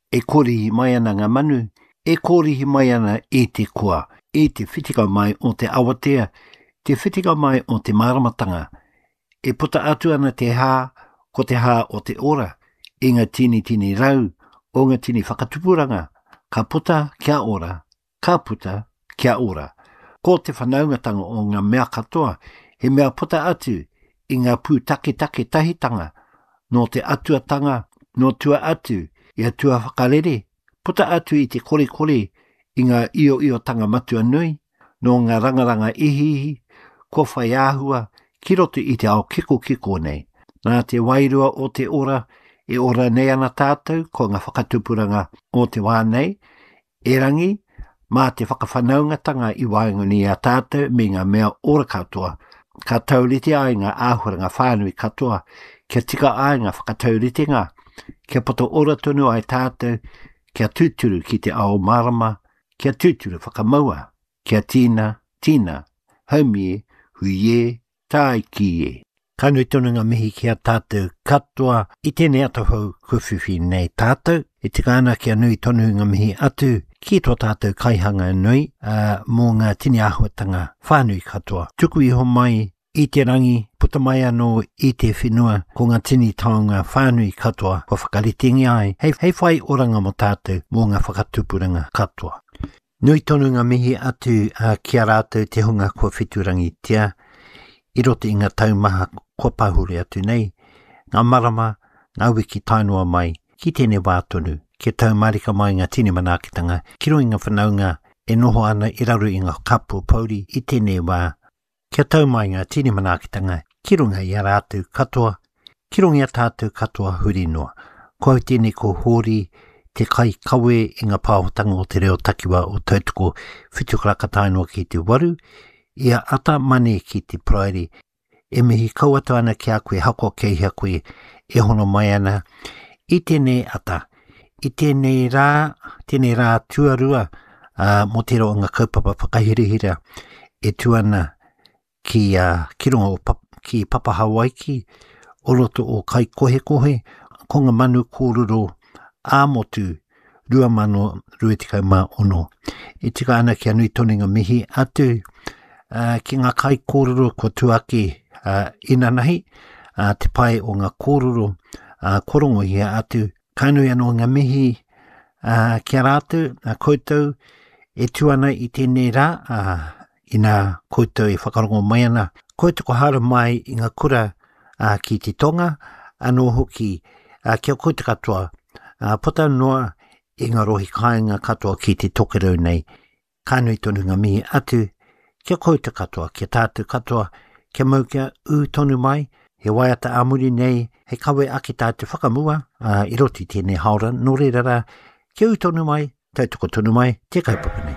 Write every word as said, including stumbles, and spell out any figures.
e korihi mai ana ngā manu, e korihi mai ana e te kua, e te whitika mai o te awatea, te whitika mai o te maramatanga, e puta atu ana te hā, ko te hā o te ora, i ngā tini tini rau, o ngā tini whakatupuranga, ka puta kia ora, ka puta kia ora. Ko te whanaungatanga o ngā mea katoa, he mea puta atu i ngā pū take take tahitanga, no te atuatanga, no tua atu, i a tua whakarere, puta atu i te kore kore, i ngā io io tanga matua nui, no ngā rangaranga ihihi, ko whai āhua, ki roto i te ao kiko kiko nei. Nā te wairua o te ora, e ora nei ana tātou, ko ngā whakatupuranga o te wā nei, e rangi, mā te whakawhanaungatanga i waingoni a tātou, me ngā mea ora katoa, ka taurite ai ngā āhuranga whānui katoa, kia tika ai ngā whakataurite ngā, kia poto ora tonu ai tātou, kia tūturu ki te ao marama, kia tūturu whakamaua, kia tīna, tīna, haumie, huie, tai kie. Kanui tonu ngā mihi kia tātou katoa, i tēnei atohau kuwhiwhi nei tātou, e tika ana kia nui tonu ngā mihi atu, ki tō tātou kaihanga nui, uh, mō ngā tini āhuatanga whānui katoa. Tuku iho mai, i te rangi, puta mai anō i te whenua, ko ngā tini taonga whānui katoa, ko whakaritingi ai, hei, hei whai oranga mo tātou, mō ngā whakatupuranga katoa. Nui tonu ngā mihi atu uh, kia rātou te hunga kua whiturangi tia, i roto i ngā taumaha kua pahuri atu nei, ngā marama, ngā wiki tainua mai, ki tēnei wātonu, kia taumarika mai ngā tini manakitanga, ki roi ngā whanaunga, e noho ana i raru i ngā kapu pauri i tēnei wā, kia tau mai ngā tini manakitanga, ki runga i a rātou katoa, ki runga i a tātou katoa huri noa, ko tēnei ko hori, te kai kawe i ngā pāhotanga o te reo takiwa o tautoko whitukaraka tainua ki te waru, ia ata mane ki te prairi, e mihi kauatu ana ki a koe hako kei hea koe e hono mai ana, i tēnei ata, i tēnei rā, tēnei rā tuarua, uh, mo te roa ngā kaupapa whakahirihira, e tuana ki, uh, ki rongo o pap, ki Papa Hawaiki, o roto o kai kohe kohe, ko ngā manu kōrero āmotu, rua mano ruetikau mā ono. E tika ana ki anui tonu ngā mihi atu, Uh, ki ngā kai kōrero ko tuaki uh, inanahi, uh, te pai o ngā kōrero uh, korongo hia atu, kainui anō ngā mihi uh, kia rātou, uh, koutou, e tuana i tēnei rā, uh, i nā koutou i whakarongo mai ana, koutou ko hara mai i ngā kura uh, ki te tonga, anō hoki uh, kia koutou katoa, uh, pota noa i ngā rohi kāinga katoa ki te tokerau nei, kainui tonu ngā mihi atu, kia koutou katoa, kia tātou katoa, kia mau kia u tonu mai, he waiata amuri nei, he kawe aki tātou whakamua, uh, i roti tēnei haora, no reira rā, kia u tonu mai, tautoko tonu mai, te kaupapa nei.